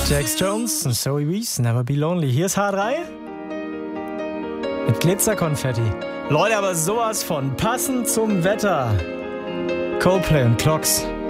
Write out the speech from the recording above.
Jax Jones und Zoe Wees, Never Be Lonely. Hier ist H3 mit Glitzerkonfetti. Leute, aber sowas von passend zum Wetter. Coldplay und Clocks.